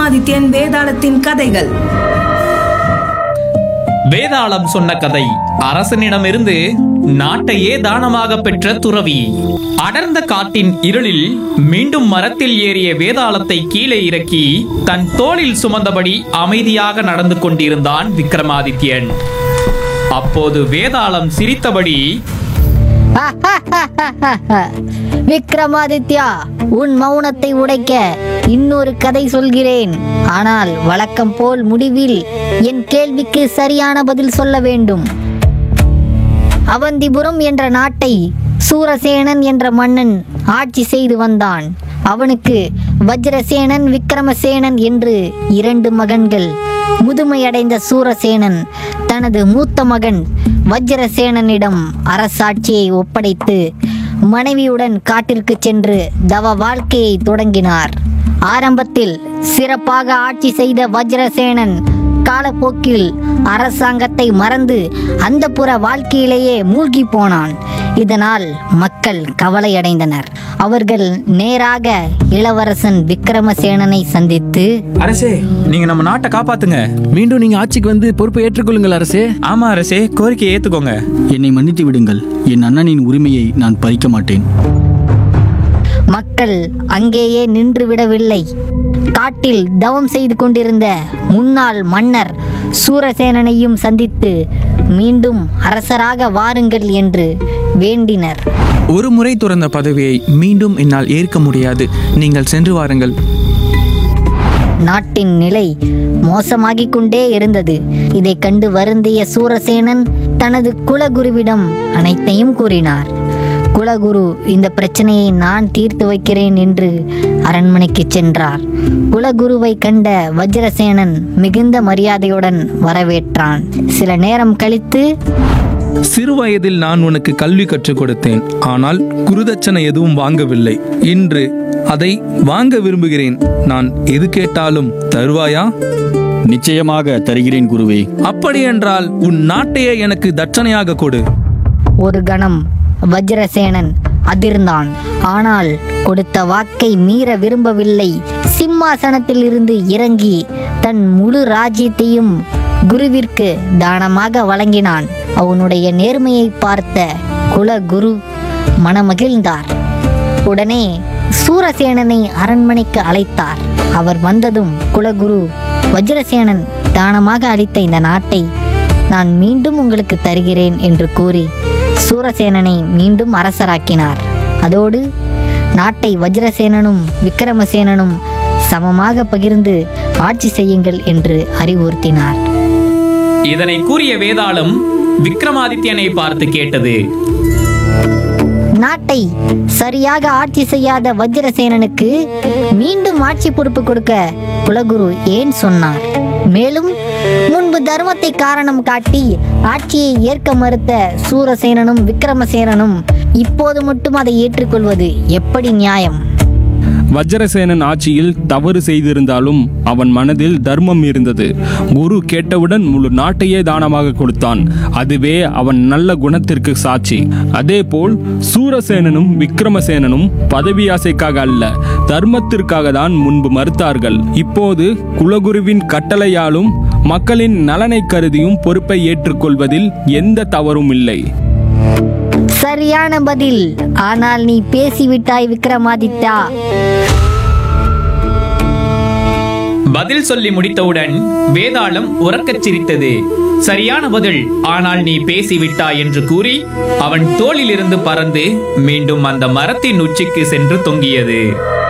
விக்ரமாதித்யன் வேதாளத்தின் கதைகள். வேதாளம் சொன்ன கதை. அரசனிடமிருந்து நாட்டையே தானமாக பெற்ற துறவி. அடர்ந்த காட்டின் இருளில் மீண்டும் மரத்தில் ஏறிய வேதாளத்தை கீழே இறக்கி தன் தோளில் சுமந்தபடி அமைதியாக நடந்து கொண்டிருந்தான் விக்ரமாதித்யன். அப்போது வேதாளம் சிரித்தபடி, விக்ரமாதித்யா, உன் மௌனத்தை உடைக்க இன்னொரு கதை சொல்கிறேன். ஆனால் வழக்கம் போல் முடிவில் என் கேள்விக்கு சரியான பதில் சொல்ல வேண்டும். அவந்திபுரம் என்ற நாட்டை சூரசேனன் என்ற மன்னன் ஆட்சி செய்து வந்தான். அவனுக்கு வஜ்ரசேனன், விக்ரமசேனன் என்று 2 மகன்கள். முதுமையடைந்த சூரசேனன் தனது மூத்த மகன் வஜ்ரசேனனிடம் அரசாட்சியை ஒப்படைத்து மனைவியுடன் காட்டிற்கு சென்று தவ வாழ்க்கையை தொடங்கினார். ஆரம்பத்தில் சிறப்பாக ஆட்சி செய்த வஜ்ரசேனன் காலப்போக்கில் அரசாங்கத்தை மறந்து அந்தப்புற வாழ்க்கையிலேயே மூழ்கி போனான். இதனால் மக்கள் கவலையடைந்தனர். அவர்கள் நேராக இளவரசன் விக்ரமசேனனை சந்தித்து, அரசே, நீங்க நம்ம நாட்டை காப்பாத்துங்க. மீண்டும் நீங்க ஆட்சிக்கு வந்து பொறுப்பை ஏற்றுக்கொள்ளுங்கள் அரசே. ஆமா அரசே, கோரிக்கையை ஏத்துக்கோங்க. என்னை மன்னித்து விடுங்கள். என் அண்ணனின் உரிமையை நான் பறிக்க மாட்டேன். மக்கள் அங்கேயே நின்று விடவில்லை. காட்டில் தவம் செய்து கொண்டிருந்த முன்னாள் மன்னர் சூரசேனனையும் சந்தித்து மீண்டும் அரசராக வாருங்கள் என்று வேண்டினர். ஒரு முறை துறந்த பதவியை மீண்டும் என்னால் ஏற்க முடியாது. நீங்கள் சென்று வாருங்கள். நாட்டின் நிலை மோசமாகிக் கொண்டே இருந்தது. இதை கண்டு வருந்திய சூரசேனன் தனது குலகுருவிடம் அனைத்தையும் கூறினார். குலகுரு இந்த பிரச்சனையை நான் தீர்த்து வைக்கிறேன் என்று அரண்மனைக்கு சென்றார். குலகுருவை கண்ட வஜ்ரசேனன் மிகுந்த மரியாதையுடன் வரவேற்றான். சில நேரம் கழித்து, சிறுவயதில் நான் உனக்கு கல்வி கற்றுக் கொடுத்தேன். ஆனால் குருதட்சணை எதுவும் வாங்கவில்லை. இன்று அதை வாங்க விரும்புகிறேன். நான் எது கேட்டாலும் தருவாயா? நிச்சயமாக தருகிறேன் குருவே. அப்படியென்றால் உன் நாட்டையே எனக்கு தட்சணையாக கொடு. ஒரு கணம் வஜ்ரசேனன் அதிர்ந்தான். ஆனால் கொடுத்த வாக்கை மீற விரும்பவில்லை. சிம்மாசனத்தில் இருந்து இறங்கி தன் முழு ராஜ்யத்தையும் குருவிற்கு தானமாக வழங்கினான். அவனுடைய நேர்மையை பார்த்த குலகுரு மனமகிழ்ந்தார். உடனே சூரசேனனை அரண்மனைக்கு அழைத்தார். அவர் வந்ததும் குலகுரு, வஜ்ரசேனன் தானமாக அளித்த இந்த நாட்டை நான் மீண்டும் உங்களுக்கு தருகிறேன் என்று கூறி சூரசேனனை மீண்டும் அரசராக்கினார். அதோடு நாட்டை வஜ்ரசேனனும் விக்ரமசேனனும் சமமாக பகிர்ந்து ஆட்சி செய்யுங்கள் என்று அறிவுறுத்தினார். இதனை கூறிய வேதாளம் விக்ரமாதித்யனை பார்த்து கேட்டது, நாட்டை சரியாக ஆட்சி செய்யாத வஜ்ரசேனனுக்கு மீண்டும் ஆட்சி பொறுப்பு கொடுக்க குலகுரு ஏன் சொன்னார்? மேலும் முன்பு தர்மத்தை காரணம் காட்டி ஆட்சியை ஏற்க மறுத்த சூரசேனனும் விக்ரமசேனனும் இப்போது மட்டும் அதை ஏற்றுக்கொள்வது எப்படி நியாயம்? வஜ்ரசேனன் ஆட்சியில் தவறு செய்திருந்தாலும் அவன் மனதில் தர்மம் இருந்தது. குரு கேட்டவுடன் முழு நாட்டையே தானமாக கொடுத்தான். அதுவே அவன் நல்ல குணத்திற்கு சாட்சி. அதேபோல் சூரசேனனும் விக்ரமசேனனும் பதவி ஆசைக்காக அல்ல, தர்மத்திற்காக தான் முன்பு மறுத்தார்கள். இப்போது குலகுருவின் கட்டளையாலும் மக்களின் நலனை கருதியும் பொறுப்பை ஏற்றுக்கொள்வதில் எந்த தவறும் இல்லை. சரியான பதில். ஆனால் நீ பேசிவிட்டாய் விக்ரமாதித்யா. பதில் சொல்லி முடித்தவுடன் வேதாளம் உரக்கச் சிரித்தது. சரியான பதில், ஆனால் நீ பேசிவிட்டாய் என்று கூறி அவன் தோளிலிருந்து பறந்து மீண்டும் அந்த மரத்தின் உச்சிக்கு சென்று தொங்கியது.